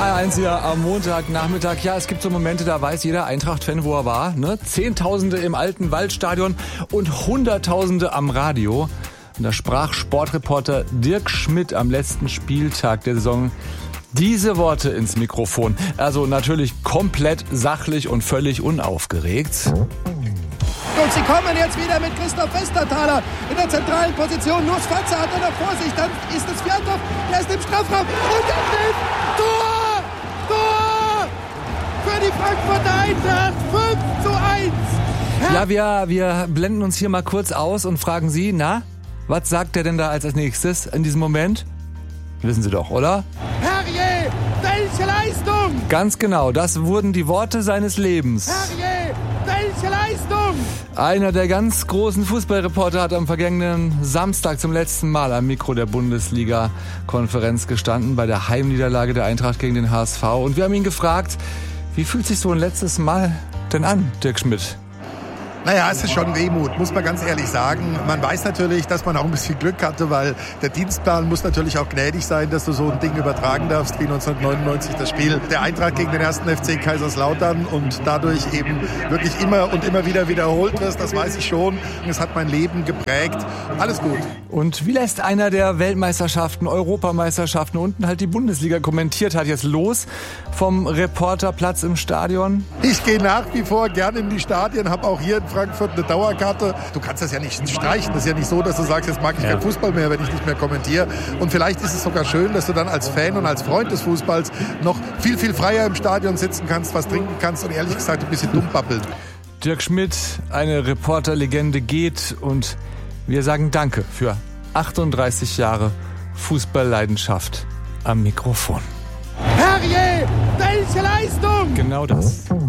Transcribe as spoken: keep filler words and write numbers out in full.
K eins hier am Montagnachmittag. Ja, es gibt so Momente, da weiß jeder Eintracht-Fan, wo er war. Ne? Zehntausende im alten Waldstadion und Hunderttausende am Radio. Und da sprach Sportreporter Dirk Schmidt am letzten Spieltag der Saison diese Worte ins Mikrofon. Also natürlich komplett sachlich und völlig unaufgeregt. Und sie kommen jetzt wieder mit Christoph Westerthaler in der zentralen Position. Nur Sfatzer hat er noch vor sich. Dann ist es Fjandorf, der ist im Strafraum. Und der trifft. Tor! Tor! Für die Frankfurter Eintracht. fünf zu eins. Ja, wir, wir blenden uns hier mal kurz aus und fragen Sie, na, was sagt der denn da als nächstes in diesem Moment? Wissen Sie doch, oder? Herrje, welche Leistung! Ganz genau, das wurden die Worte seines Lebens. Herrje, welche Leistung! Einer der ganz großen Fußballreporter hat am vergangenen Samstag zum letzten Mal am Mikro der Bundesliga-Konferenz gestanden bei der Heimniederlage der Eintracht gegen den H S V. Und wir haben ihn gefragt, wie fühlt sich so ein letztes Mal denn an, Dirk Schmidt? Naja, es ist schon Wehmut, muss man ganz ehrlich sagen. Man weiß natürlich, dass man auch ein bisschen Glück hatte, weil der Dienstplan muss natürlich auch gnädig sein, dass du so ein Ding übertragen darfst wie neunzehnhundertneunundneunzig das Spiel der Eintracht gegen den ersten F C Kaiserslautern und dadurch eben wirklich immer und immer wieder wiederholt wirst. Das weiß ich schon. Es hat mein Leben geprägt. Alles gut. Und wie lässt einer, der Weltmeisterschaften, Europameisterschaften unten halt die Bundesliga kommentiert hat, jetzt los vom Reporterplatz im Stadion? Ich gehe nach wie vor gerne in die Stadien, habe auch hier in Frankfurt eine Dauerkarte. Du kannst das ja nicht streichen. Das ist ja nicht so, dass du sagst, jetzt mag ich ja. keinen Fußball mehr, wenn ich nicht mehr kommentiere. Und vielleicht ist es sogar schön, dass du dann als Fan und als Freund des Fußballs noch viel, viel freier im Stadion sitzen kannst, was trinken kannst und ehrlich gesagt ein bisschen dumm babbeln. Dirk Schmidt, eine Reporterlegende, geht und wir sagen Danke für achtunddreißig Jahre Fußballleidenschaft am Mikrofon. Herrje, welche Leistung! Genau das.